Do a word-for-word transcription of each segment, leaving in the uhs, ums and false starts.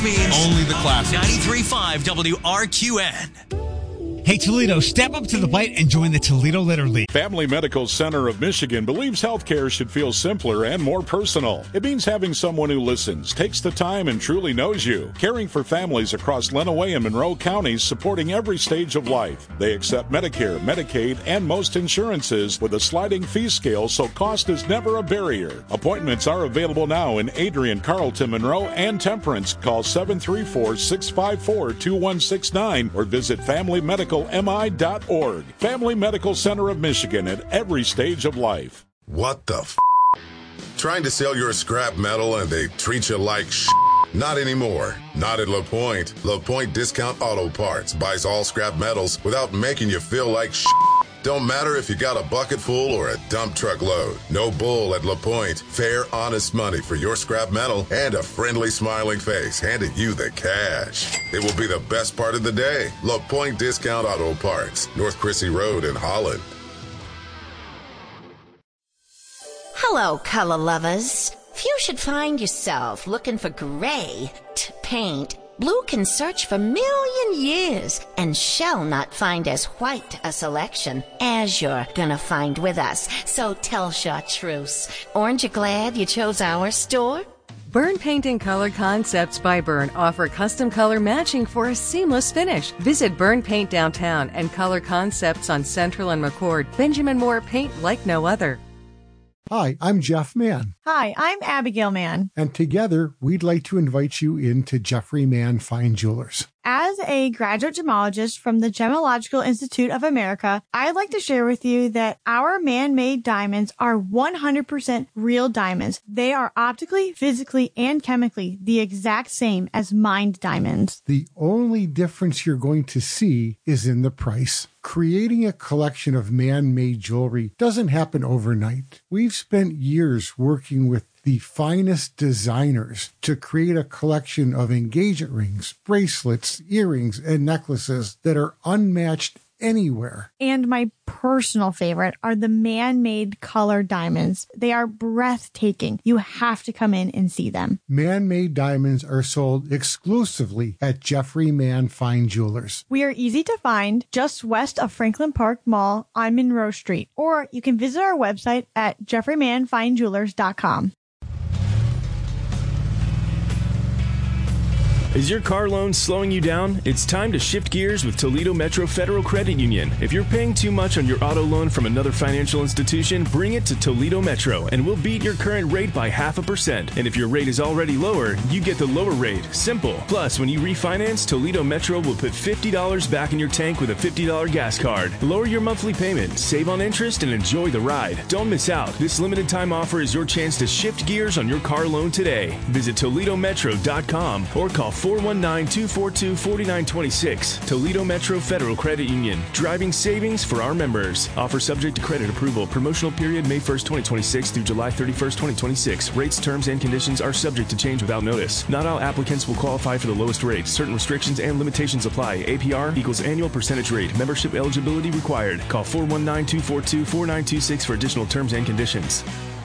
Means only the classics. ninety-three point five W R Q N. Hey, Toledo, step up to the plate and join the Toledo Litter League. Family Medical Center of Michigan believes healthcare should feel simpler and more personal. It means having someone who listens, takes the time, and truly knows you. Caring for families across Lenawee and Monroe counties, supporting every stage of life. They accept Medicare, Medicaid, and most insurances with a sliding fee scale, so cost is never a barrier. Appointments are available now in Adrian, Carlton, Monroe, and Temperance. Call seven three four, six five four, two one six nine or visit family medical M I dot org. Family Medical Center of Michigan at every stage of life. What the f***? Trying to sell your scrap metal and they treat you like sh**? Not anymore. Not at LaPointe. LaPointe Discount Auto Parts buys all scrap metals without making you feel like sh**. Don't matter if you got a bucket full or a dump truck load. No bull at LaPointe. Fair, honest money for your scrap metal and a friendly, smiling face handing you the cash. It will be the best part of the day. LaPointe Discount Auto Parts, North Crissy Road in Holland. Hello, color lovers. If you should find yourself looking for gray t- paint, blue can search for a million years and shall not find as white a selection as you're gonna find with us. So tell chartreuse, aren't you glad you chose our store? Byrne Paint and Color Concepts by Byrne offer custom color matching for a seamless finish. Visit Byrne Paint downtown and Color Concepts on Central and McCord. Benjamin Moore paint like no other. Hi, I'm Jeff Mann. Hi, I'm Abigail Mann. And together, we'd like to invite you into Jeffrey Mann Fine Jewelers. As a graduate gemologist from the Gemological Institute of America, I'd like to share with you that our man-made diamonds are one hundred percent real diamonds. They are optically, physically, and chemically the exact same as mined diamonds. The only difference you're going to see is in the price. Creating a collection of man-made jewelry doesn't happen overnight. We've spent years working with the finest designers to create a collection of engagement rings, bracelets, earrings, and necklaces that are unmatched anywhere. And my personal favorite are the man-made color diamonds. They are breathtaking. You have to come in and see them. Man-made diamonds are sold exclusively at Jeffrey Mann Fine Jewelers. We are easy to find just west of Franklin Park Mall on Monroe Street, or you can visit our website at jeffrey mann fine jewelers dot com. Is your car loan slowing you down? It's time to shift gears with Toledo Metro Federal Credit Union. If you're paying too much on your auto loan from another financial institution, bring it to Toledo Metro and we'll beat your current rate by half a percent. And if your rate is already lower, you get the lower rate. Simple. Plus, when you refinance, Toledo Metro will put fifty dollars back in your tank with a fifty dollars gas card. Lower your monthly payment, save on interest, and enjoy the ride. Don't miss out. This limited time offer is your chance to shift gears on your car loan today. Visit Toledo Metro dot com or call four one nine, two four two, four nine two six. Toledo Metro Federal Credit Union. Driving savings for our members. Offer subject to credit approval. Promotional period May first, twenty twenty-six through July thirty-first, twenty twenty-six. Rates, terms, and conditions are subject to change without notice. Not all applicants will qualify for the lowest rate. Certain restrictions and limitations apply. A P R equals annual percentage rate. Membership eligibility required. Call four one nine, two four two, four nine two six for additional terms and conditions.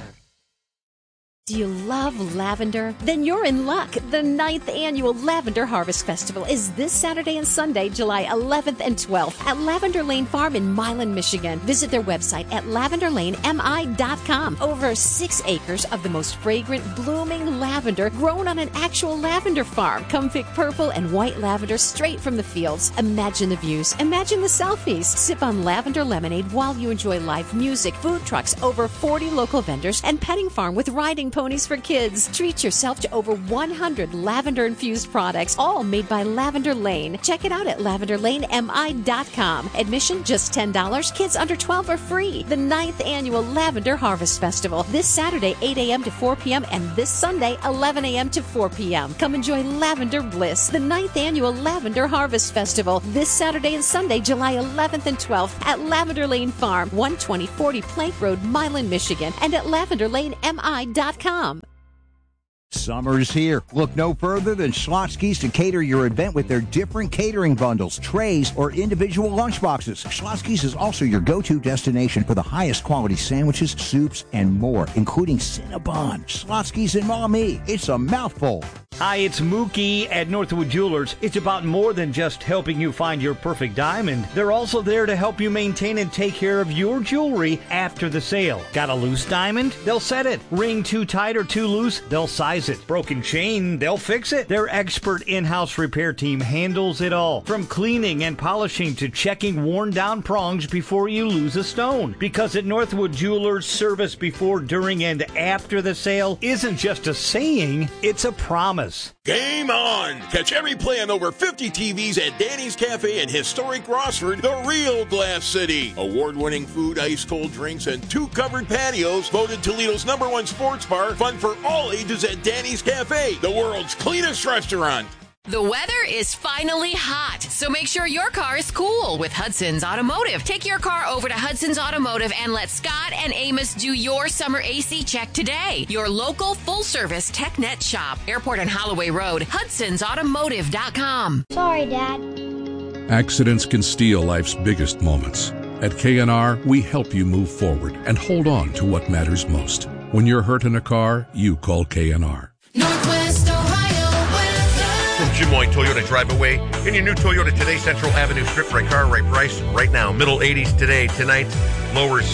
Do you love lavender? Then you're in luck. The ninth Annual Lavender Harvest Festival is this Saturday and Sunday, July eleventh and twelfth at Lavender Lane Farm in Milan, Michigan. Visit their website at lavender lane m i dot com. Over six acres of the most fragrant, blooming lavender grown on an actual lavender farm. Come pick purple and white lavender straight from the fields. Imagine the views. Imagine the selfies. Sip on lavender lemonade while you enjoy live music, food trucks, over forty local vendors, and petting farm with riding ponies for kids. Treat yourself to over one hundred lavender-infused products, all made by Lavender Lane. Check it out at lavender lane m i dot com. Admission just ten dollars. Kids under twelve are free. The ninth Annual Lavender Harvest Festival. This Saturday, eight a.m. to four p.m. and this Sunday, eleven a.m. to four p.m. Come enjoy lavender bliss. The ninth Annual Lavender Harvest Festival. This Saturday and Sunday, July eleventh and twelfth at Lavender Lane Farm, one twenty forty Plank Road, Milan, Michigan, and at lavender lane m i dot com. Summer's here. Look no further than Schlotzsky's to cater your event with their different catering bundles, trays, or individual lunchboxes. Schlotzsky's is also your go-to destination for the highest quality sandwiches, soups, and more, including Cinnabon, Schlotzsky's, and Maumee. It's a mouthful. Hi, it's Mookie at Northwood Jewelers. It's about more than just helping you find your perfect diamond. They're also there to help you maintain and take care of your jewelry after the sale. Got a loose diamond? They'll set it. Ring too tight or too loose? They'll size it. Broken chain? They'll fix it. Their expert in-house repair team handles it all. From cleaning and polishing to checking worn down prongs before you lose a stone. Because at Northwood Jewelers, service before, during, and after the sale isn't just a saying, it's a promise. Game on! Catch every play on over fifty T Vs at Danny's Cafe in historic Rossford, the real Glass City. Award-winning food, ice-cold drinks, and two covered patios. Voted Toledo's number one sports bar. Fun for all ages at Danny's Cafe, the world's cleanest restaurant. The weather is finally hot, so make sure your car is cool with Hudson's Automotive. Take your car over to Hudson's Automotive and let Scott and Amos do your summer A C check today. Your local full-service TechNet shop. Airport and Holloway Road, hudsons automotive dot com. Sorry, Dad. Accidents can steal life's biggest moments. At K N R, we help you move forward and hold on to what matters most. When you're hurt in a car, you call K N R. Northwest Ohio. From Jim Moy Toyota Drive Away. In your new Toyota today, Central Avenue strip for a car right price right now. Middle eighties today, tonight, lower